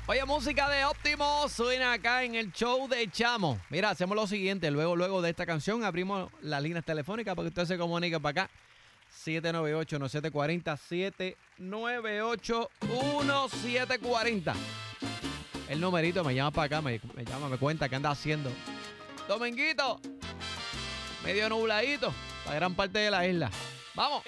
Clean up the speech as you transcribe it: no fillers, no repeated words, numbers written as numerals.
Oye, música de Óptimo suena acá en el show de Chamo. Mira, hacemos lo siguiente. Luego de esta canción abrimos las líneas telefónicas para que usted se comunique para acá. 798-1740, 798-1740. El numerito, me llama para acá, me llama, me cuenta qué anda haciendo. Dominguito, medio nubladito, para gran parte de la isla. ¡Vamos!